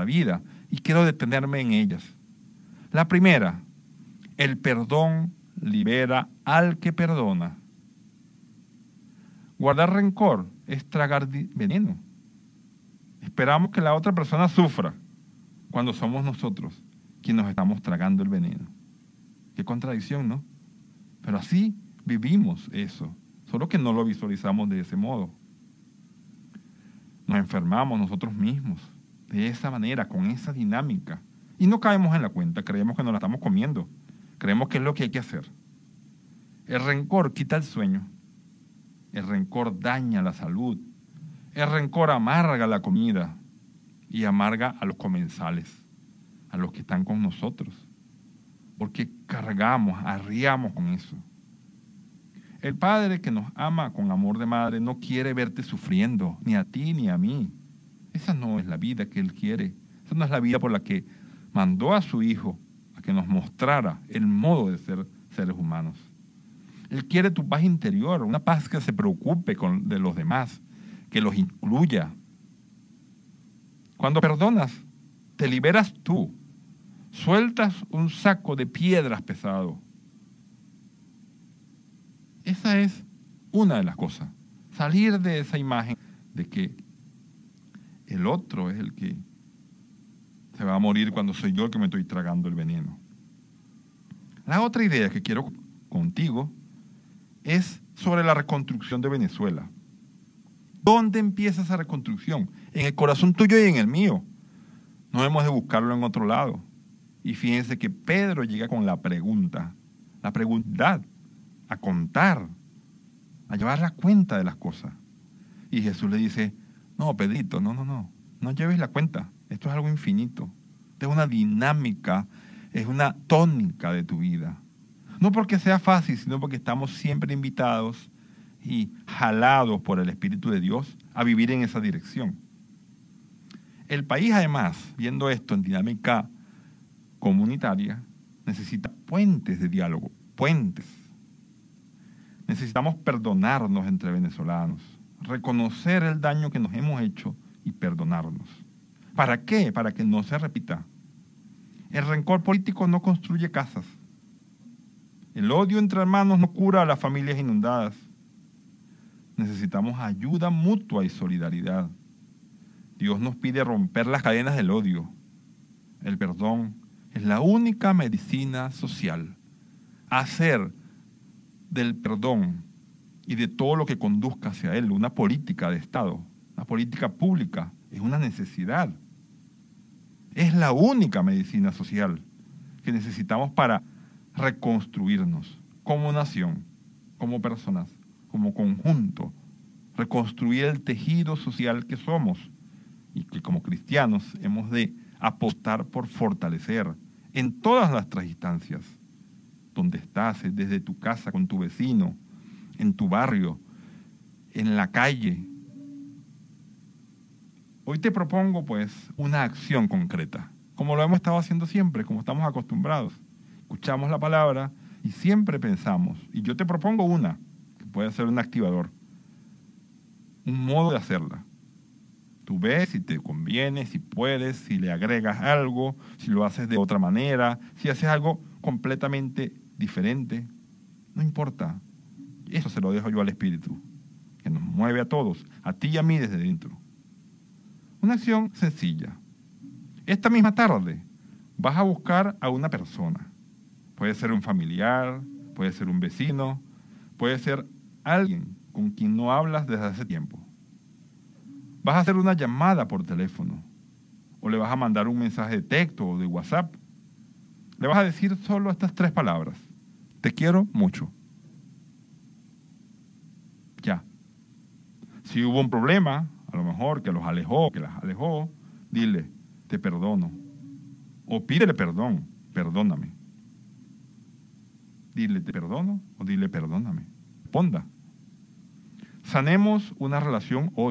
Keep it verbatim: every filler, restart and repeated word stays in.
nuestra vida y quiero detenerme en ellas. La primera, el perdón libera al que perdona. Guardar rencor es tragar veneno. Esperamos que la otra persona sufra cuando somos nosotros quienes nos estamos tragando el veneno. Qué contradicción, ¿no? Pero así vivimos eso, solo que no lo visualizamos de ese modo. Nos enfermamos nosotros mismos de esa manera, con esa dinámica, y no caemos en la cuenta, creemos que nos la estamos comiendo, creemos que es lo que hay que hacer. El rencor quita el sueño, el rencor daña la salud, el rencor amarga la comida y amarga a los comensales, a los que están con nosotros, porque cargamos, arriamos con eso. El Padre que nos ama con amor de madre no quiere verte sufriendo, ni a ti ni a mí. Esa no es la vida que Él quiere. Esa no es la vida por la que mandó a su Hijo a que nos mostrara el modo de ser seres humanos. Él quiere tu paz interior, una paz que se preocupe con, de los demás, que los incluya. Cuando perdonas, te liberas tú. Sueltas un saco de piedras pesado. Esa es una de las cosas. Salir de esa imagen de que el otro es el que se va a morir cuando soy yo el que me estoy tragando el veneno. La otra idea que quiero contigo es sobre la reconstrucción de Venezuela. ¿Dónde empieza esa reconstrucción? En el corazón tuyo y en el mío. No hemos de buscarlo en otro lado. Y fíjense que Pedro llega con la pregunta, la pregunta, a contar, a llevar la cuenta de las cosas. Y Jesús le dice, no, Pedrito, no, no, no, no lleves la cuenta. Esto es algo infinito. Esto es una dinámica, es una tónica de tu vida. No porque sea fácil, sino porque estamos siempre invitados y jalados por el Espíritu de Dios a vivir en esa dirección. El país, además, viendo esto en dinámica comunitaria, necesita puentes de diálogo, puentes. Necesitamos perdonarnos entre venezolanos, reconocer el daño que nos hemos hecho y perdonarnos. ¿Para qué? Para que no se repita. El rencor político no construye casas. El odio entre hermanos no cura a las familias inundadas. Necesitamos ayuda mutua y solidaridad. Dios nos pide romper las cadenas del odio. El perdón es la única medicina social. Hacer del perdón y de todo lo que conduzca hacia él una política de Estado, una política pública, es una necesidad. Es la única medicina social que necesitamos para reconstruirnos como nación, como personas, como conjunto, reconstruir el tejido social que somos y que como cristianos hemos de apostar por fortalecer en todas nuestras instancias, donde estás, desde tu casa, con tu vecino, en tu barrio, en la calle. Hoy te propongo pues una acción concreta, como lo hemos estado haciendo siempre, como estamos acostumbrados. Escuchamos la palabra y siempre pensamos, y yo te propongo una, que puede ser un activador, un modo de hacerla. Tú ves si te conviene, si puedes, si le agregas algo, si lo haces de otra manera, si haces algo completamente diferente. No importa. Eso se lo dejo yo al Espíritu, que nos mueve a todos, a ti y a mí desde dentro. Una acción sencilla. Esta misma tarde vas a buscar a una persona. Puede ser un familiar, puede ser un vecino, puede ser alguien con quien no hablas desde hace tiempo. Vas a hacer una llamada por teléfono o le vas a mandar un mensaje de texto o de WhatsApp. Le vas a decir solo estas tres palabras. Te quiero mucho. Ya. Si hubo un problema, a lo mejor que los alejó, que las alejó, dile, te perdono. O pídele perdón, perdóname. Dile, te perdono o dile, perdóname. Responda. Sanemos una relación hoy.